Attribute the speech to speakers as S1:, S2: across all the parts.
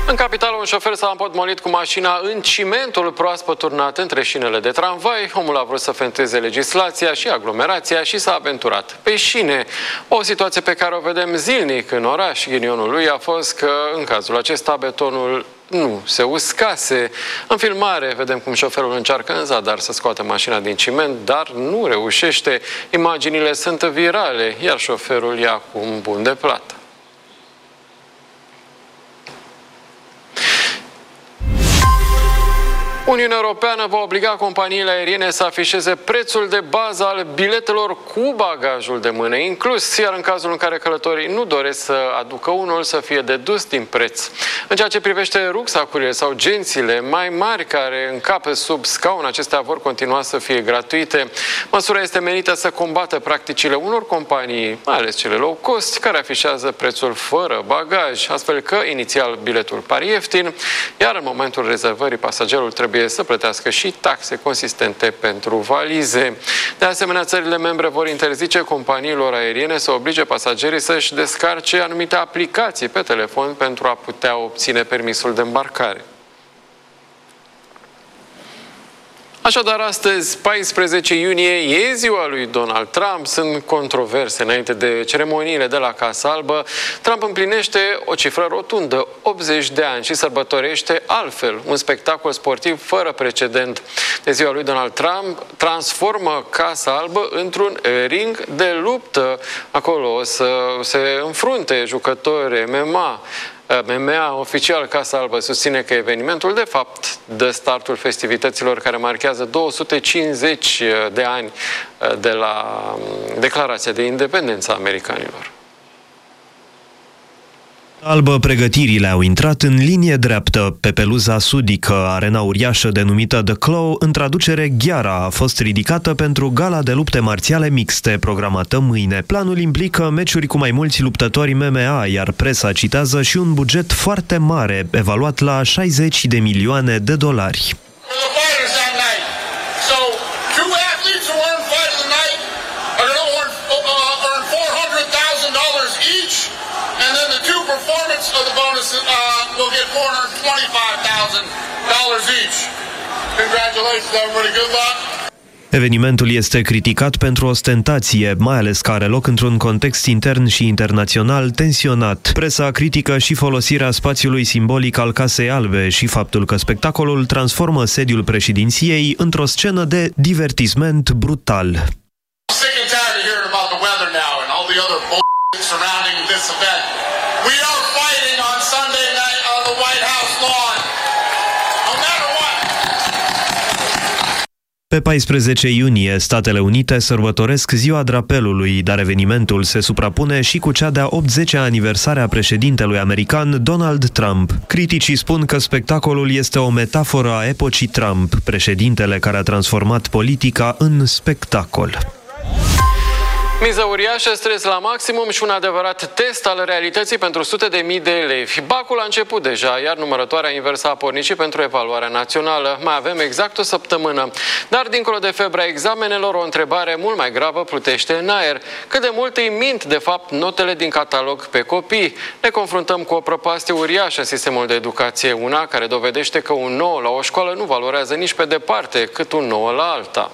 S1: În capitală, un șofer s-a împotmolit cu mașina în cimentul proaspăt turnat între șinele de tramvai. Omul a vrut să fenteze legislația și aglomerația și s-a aventurat pe șine. O situație pe care o vedem zilnic în oraș. Ghinionul lui a fost că, în cazul acesta, betonul nu se uscase. În filmare vedem cum șoferul încearcă în zadar să scoată mașina din ciment, dar nu reușește. Imaginile sunt virale, iar șoferul e acum bun de plată. Uniunea Europeană va obliga companiile aeriene să afișeze prețul de bază al biletelor cu bagajul de mână inclus, iar în cazul în care călătorii nu doresc să aducă unul, să fie dedus din preț. În ceea ce privește rucsacurile sau gențile mai mari care încapă sub scaun, acestea vor continua să fie gratuite. Măsura este menită să combată practicile unor companii, mai ales cele low cost, care afișează prețul fără bagaj, astfel că inițial biletul pare ieftin, iar în momentul rezervării pasagerul trebuie să plătească și taxe consistente pentru valize. De asemenea, țările membre vor interzice companiilor aeriene să oblige pasagerii să-și descarce anumite aplicații pe telefon pentru a putea obține permisul de îmbarcare. Așadar, astăzi, 14 iunie, e ziua lui Donald Trump. Sunt controverse înainte de ceremoniile de la Casa Albă. Trump împlinește o cifră rotundă, 80 de ani, și sărbătorește altfel un spectacol sportiv fără precedent. De ziua lui Donald Trump transformă Casa Albă într-un ring de luptă. Acolo o să se înfrunte jucători MMA. Oficial, Casa Albă susține că evenimentul, de fapt, dă startul festivităților care marchează 250 de ani de la Declarația de Independență a americanilor.
S2: Albă, pregătirile au intrat în linie dreaptă. Pe peluza sudică, arena uriașă denumită The Claw, în traducere Gheara, a fost ridicată pentru gala de lupte marțiale mixte, programată mâine. Planul implică meciuri cu mai mulți luptători MMA, iar presa citează și un buget foarte mare, evaluat la 60 de milioane de dolari. We'll get $425,000 each. Congratulations, everybody. Good luck. Evenimentul este criticat pentru ostentație, mai ales că are loc într-un context intern și internațional tensionat. Presa critică și folosirea spațiului simbolic al Casei Albe și faptul că spectacolul transformă sediul președinției într-o scenă de divertisment brutal. Pe 14 iunie, Statele Unite sărbătoresc Ziua Drapelului, dar evenimentul se suprapune și cu cea de-a 80-a aniversare a președintelui american Donald Trump. Criticii spun că spectacolul este o metaforă a epocii Trump, președintele care a transformat politica în spectacol.
S1: Miză uriașă, stres la maximum și un adevărat test al realității pentru sute de mii de elevi. Bacul a început deja, iar numărătoarea inversă a pornit și pentru evaluarea națională. Mai avem exact o săptămână. Dar, dincolo de febra examenelor, o întrebare mult mai gravă plutește în aer. Cât de mult îi mint, de fapt, notele din catalog pe copii? Ne confruntăm cu o prăpastie uriașă în sistemul de educație, una care dovedește că un 9 la o școală nu valorează nici pe departe cât un 9 la alta.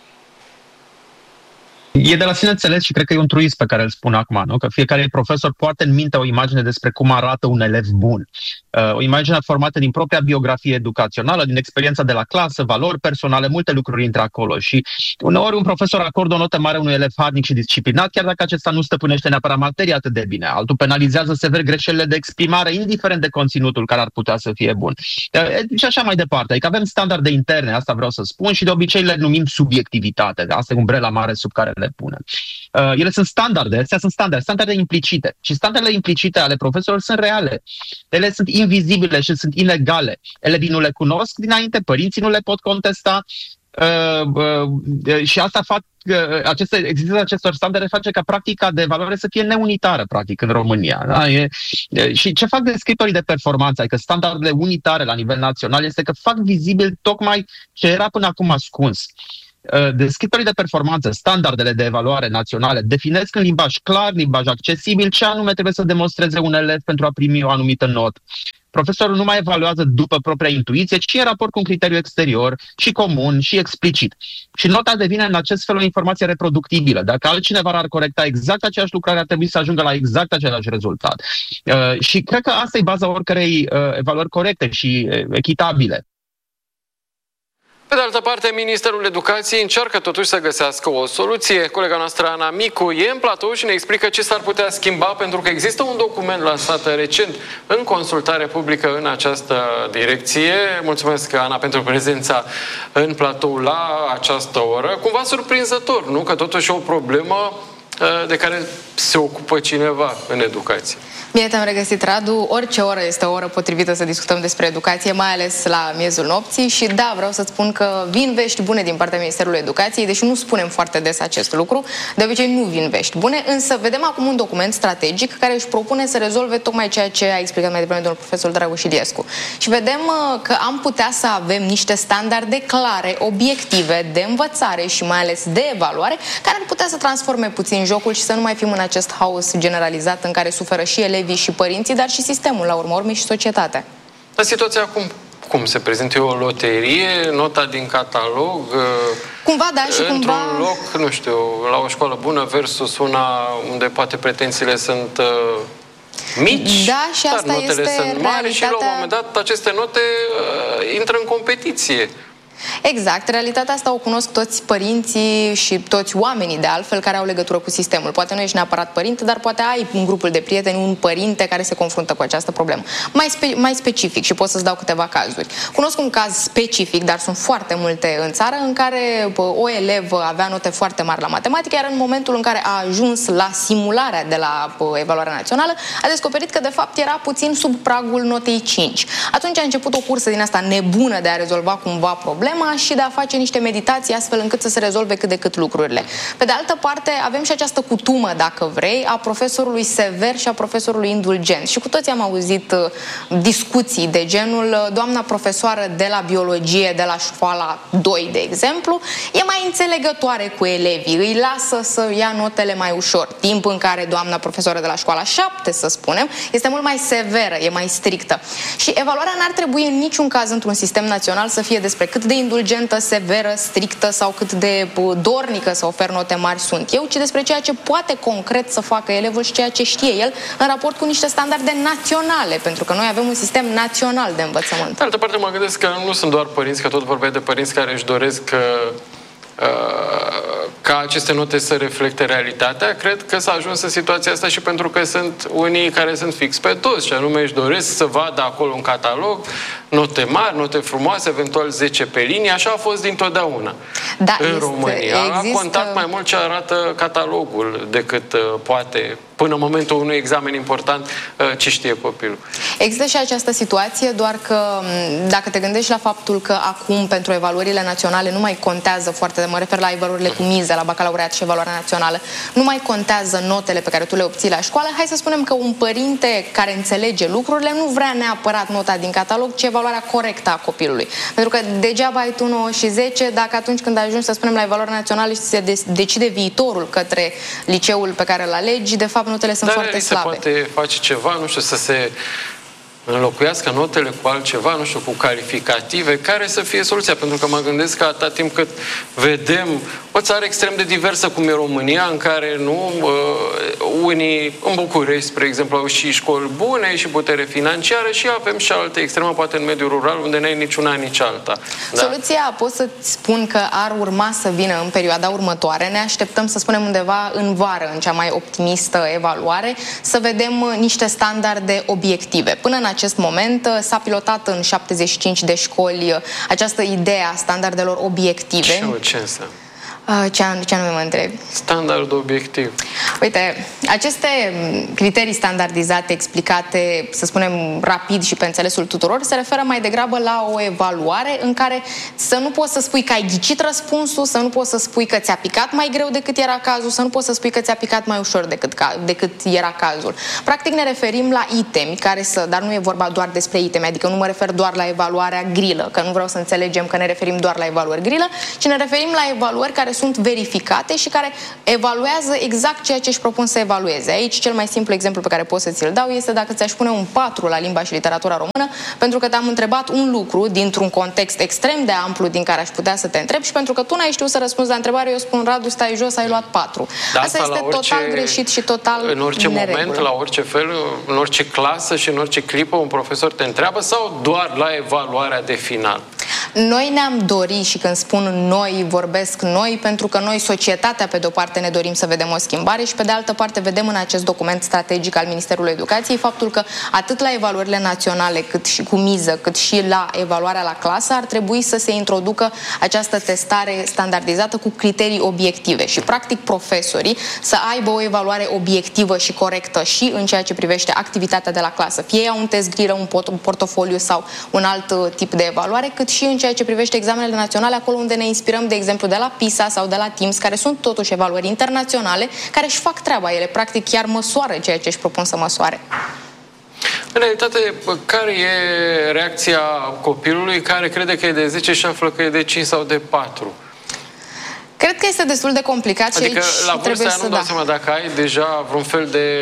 S3: E de la sine înțeles și cred că e un truism pe care îl spun acum, nu? Că fiecare profesor poate în minte o imagine despre cum arată un elev bun. O imagine formată din propria biografie educațională, din experiența de la clasă, valori personale, multe lucruri intră acolo. Și uneori un profesor acordă o notă mare unui elev harnic și disciplinat, chiar dacă acesta nu stăpânește neapărat materia atât de bine. Altul penalizează sever greșelile de exprimare, indiferent de conținutul care ar putea să fie bun. Și așa mai departe. Adică avem standarde interne, asta vreau să spun, și de obicei le numim subiectivitate. Asta e umbrela mare sub care le punem. Ele sunt standarde, astea sunt standarde implicite. Și standardele implicite ale profesorilor sunt reale. Ele sunt invizibile și sunt inegale. Elevii nu le cunosc dinainte, părinții nu le pot contesta și asta existența acestor standarde face ca practica de evaluare să fie neunitară, practic, în România. Da? Și ce fac descriptorii de performanță, adică standardele unitare la nivel național, este că fac vizibil tocmai ce era până acum ascuns. Descriptorii de performanță, standardele de evaluare naționale, definesc în limbaj clar, limbaj accesibil, ce anume trebuie să demonstreze un elev pentru a primi o anumită notă. Profesorul nu mai evaluează după propria intuiție, ci în raport cu un criteriu exterior și comun și explicit. Și nota devine în acest fel o informație reproductibilă. Dacă altcineva ar corecta exact aceeași lucrare, ar trebui să ajungă la exact același rezultat. Și cred că asta e baza oricărei evaluări corecte și echitabile.
S1: Pe de altă parte, Ministerul Educației încearcă totuși să găsească o soluție. Colega noastră, Ana Micu, e în platou și ne explică ce s-ar putea schimba, pentru că există un document lansat recent în consultare publică în această direcție. Mulțumesc, Ana, pentru prezența în platou la această oră. Cumva surprinzător, nu? Că totuși e o problemă de care se ocupă cineva în educație.
S4: Bine te-am regăsit, Radu. Orice oră este o oră potrivită să discutăm despre educație, mai ales la miezul nopții. Și da, vreau să spun că vin vești bune din partea Ministerului Educației, deși nu spunem foarte des acest lucru. De obicei nu vin vești bune, însă vedem acum un document strategic care își propune să rezolve tocmai ceea ce a explicat mai devreme domnul profesor Dragoș Iliescu. Și vedem că am putea să avem niște standarde clare, obiective, de învățare și mai ales de evaluare, care ar putea să transforme puțin jocul și să nu mai fim în acest haos generalizat în care suferă și elevii și părinții, dar și sistemul, la urmă urmei, și societatea.
S1: Dar situația acum cum se prezintă? E o loterie, nota din catalog,
S4: cumva, da, și
S1: într-un
S4: cumva...
S1: loc, nu știu, la o școală bună versus una unde poate pretențiile sunt mici,
S4: da, și
S1: dar
S4: asta
S1: notele
S4: este
S1: sunt mari
S4: realitatea...
S1: și la un moment dat aceste note intră în competiție.
S4: Exact. Realitatea asta o cunosc toți părinții și toți oamenii, de altfel, care au legătură cu sistemul. Poate nu ești neapărat părinte, dar poate ai un grupul de prieteni, un părinte care se confruntă cu această problemă. Mai specific, și pot să-ți dau câteva cazuri. Cunosc un caz specific, dar sunt foarte multe în țară, în care o elevă avea note foarte mari la matematică, iar în momentul în care a ajuns la simularea de la evaluarea națională, a descoperit că, de fapt, era puțin sub pragul notei 5. Atunci a început o cursă din asta nebună de a rezolva cumva problema și de a face niște meditații astfel încât să se rezolve cât de cât lucrurile. Pe de altă parte, avem și această cutumă, dacă vrei, a profesorului sever și a profesorului indulgent. Și cu toți am auzit discuții de genul: doamna profesoară de la biologie, de la școala 2, de exemplu, e mai înțelegătoare cu elevii, îi lasă să ia notele mai ușor, timp în care doamna profesoară de la școala 7, să spunem, este mult mai severă, e mai strictă. Și evaluarea n-ar trebui în niciun caz într-un sistem național să fie despre cât de indulgentă, severă, strictă sau cât de dornică să ofer note mari sunt eu, ci despre ceea ce poate concret să facă elevul și ceea ce știe el în raport cu niște standarde naționale, pentru că noi avem un sistem național de învățământ. De
S1: altă parte, mă gândesc că nu sunt doar părinți, că tot vorbeai de părinți care își doresc ca aceste note să reflecte realitatea. Cred că s-a ajuns în situația asta și pentru că sunt unii care sunt fix pe dos, și anume își doresc să vadă acolo un catalog, note mari, note frumoase, eventual 10 pe linie. Așa a fost dintotdeauna în România. A contat mai mult ce arată catalogul decât poate, până în momentul unui examen important, ce știe copilul.
S4: Există și această situație, doar că dacă te gândești la faptul că acum pentru evaluările naționale nu mai contează foarte, mă refer la evaluările cu mize, la bacalaureat și evaluarea națională, nu mai contează notele pe care tu le obții la școală, hai să spunem că un părinte care înțelege lucrurile nu vrea neapărat nota din catalog, ci evaluarea corectă a copilului. Pentru că degeaba ai tu 9 și 10 dacă atunci când ajungi, să spunem, la evaluarea națională și se decide viitorul către liceul pe care îl alegi, de fapt notele sunt foarte slabe.
S1: Se poate face ceva, nu știu, să se înlocuiască notele cu altceva, nu știu, cu calificative, care să fie soluția? Pentru că mă gândesc că atâta timp cât vedem o țară extrem de diversă cum e România, în care unii în București, spre exemplu, au și școli bune și putere financiară, și avem și alte extreme, poate în mediul rural, unde n-ai nici una, nici alta.
S4: Da? Soluția, pot să-ți spun că ar urma să vină în perioada următoare. Ne așteptăm, să spunem, undeva în vară, în cea mai optimistă evaluare, să vedem niște standarde obiective. Până în acest moment s-a pilotat în 75 de școli această idee a standardelor obiective.
S1: Ce înseamnă?
S4: Ce anume mă întrebi?
S1: Standard obiectiv.
S4: Uite, aceste criterii standardizate, explicate, să spunem, rapid și pe înțelesul tuturor, se referă mai degrabă la o evaluare în care să nu poți să spui că ai ghicit răspunsul, să nu poți să spui că ți-a picat mai greu decât era cazul, să nu poți să spui că ți-a picat mai ușor decât era cazul. Practic ne referim la itemi, dar nu e vorba doar despre itemi, adică nu mă refer doar la evaluarea grilă, că nu vreau să înțelegem că ne referim doar la evaluări grilă, ci ne referim la evaluări care care sunt verificate și care evaluează exact ceea ce își propun să evalueze. Aici cel mai simplu exemplu pe care pot să ți-l dau este dacă ți-aș pune un 4 la limba și literatura română, pentru că te-am întrebat un lucru dintr-un context extrem de amplu din care aș putea să te întreb și pentru că tu n-ai știut să răspunzi la întrebare, eu spun, Radu, stai jos, ai luat 4. Asta este total greșit și total
S1: în orice
S4: neregulă.
S1: moment, la orice fel, în orice clasă și în orice clipă un profesor te întreabă sau doar la evaluarea de final?
S4: Noi ne-am dorit, și când spun noi, vorbesc noi, pentru că noi, societatea, pe de-o parte, ne dorim să vedem o schimbare și, pe de altă parte, vedem în acest document strategic al Ministerului Educației faptul că atât la evaluările naționale, cât și cu miză, cât și la evaluarea la clasă, ar trebui să se introducă această testare standardizată cu criterii obiective și, practic, profesorii să aibă o evaluare obiectivă și corectă și în ceea ce privește activitatea de la clasă, fie ea un test grilă, un portofoliu sau un alt tip de evaluare, cât și în ceea ce privește examenele naționale, acolo unde ne inspirăm, de exemplu, de la PISA sau de la TIMSS, care sunt totuși evaluări internaționale, care își fac treaba. Ele, practic, chiar măsoară ceea ce își propun să măsoare.
S1: În realitate, care e reacția copilului care crede că e de 10 și află că e de 5 sau de 4?
S4: Cred că este destul de complicat și
S1: adică
S4: aici
S1: la vârsta aia nu dau seama dacă ai deja vreun fel de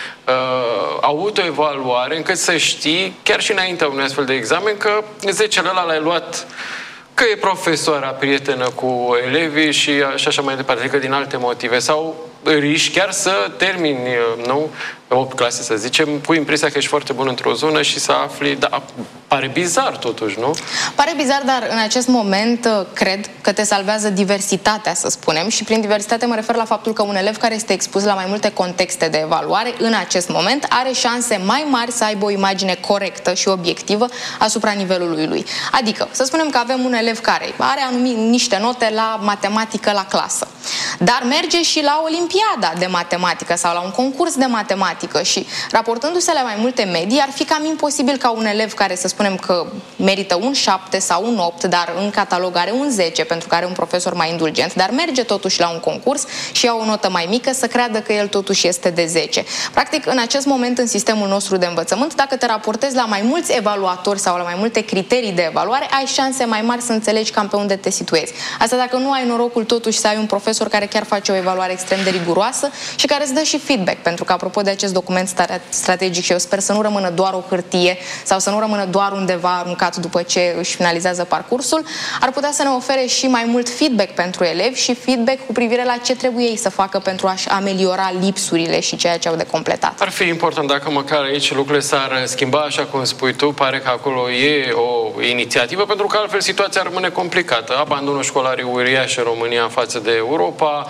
S1: autoevaluare încât să știi, chiar și înaintea unui astfel de examen, că 10-le ăla l-ai luat că e profesoara prietenă cu elevii și așa mai departe, adică din alte motive. Sau riști chiar să termini, nu, 8 clase, să zicem, cu impresia că ești foarte bun într-o zonă și să afli, da, pare bizar totuși, nu?
S4: Pare bizar, dar în acest moment cred că te salvează diversitatea, să spunem, și prin diversitate mă refer la faptul că un elev care este expus la mai multe contexte de evaluare, în acest moment are șanse mai mari să aibă o imagine corectă și obiectivă asupra nivelului lui. Adică, să spunem că avem un elev care are niște note la matematică la clasă, dar merge și la Olimpiada de matematică sau la un concurs de matematică și raportându-se la mai multe medii, ar fi cam imposibil ca un elev care, să spunem că merită un 7 sau un 8, dar în catalog are un 10 pentru că are un profesor mai indulgent, dar merge totuși la un concurs și ia o notă mai mică, să creadă că el totuși este de 10. Practic, în acest moment, în sistemul nostru de învățământ, dacă te raportezi la mai mulți evaluatori sau la mai multe criterii de evaluare, ai șanse mai mari să înțelegi cam pe unde te situezi. Asta dacă nu ai norocul totuși să ai un profesor care chiar face o evaluare extrem de riguroasă și care îți dă și feedback, pentru că, apropo de acest document strategic, și eu sper să nu rămână doar o hârtie sau să nu rămână doar undeva aruncat după ce își finalizează parcursul, ar putea să ne ofere și mai mult feedback pentru elevi și feedback cu privire la ce trebuie ei să facă pentru a-și ameliora lipsurile și ceea ce au de completat.
S1: Ar fi important dacă măcar aici lucrurile s-ar schimba, așa cum spui tu, pare că acolo e o inițiativă, pentru că altfel situația rămâne complicată. Abandonul școlar e uriaș în România față de Europa,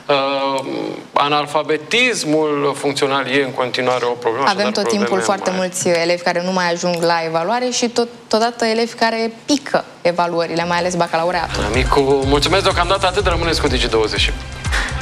S1: analfabetismul funcțional e în continuare o problemă.
S4: Avem tot timpul foarte mulți elevi care nu mai ajung la evaluare și totodată elevi care pică evaluările, mai ales bacalaureatul.
S1: Amicu, mulțumesc deocamdată, atât, rămâneți cu Digi20.